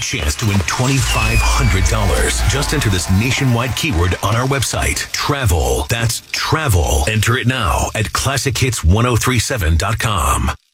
chance to win $2,500. Just enter this nationwide keyword on our website. Travel. That's travel. Enter it now at ClassicHits1037.com.